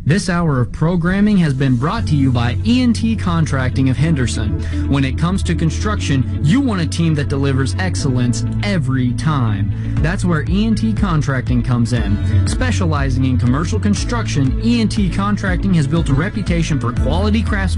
This hour of programming has been brought to you by ENT Contracting of Henderson. When it comes to construction, you want a team that delivers excellence every time. That's where ENT Contracting comes in. Specializing in commercial construction, ENT Contracting has built a reputation for quality craftsmanship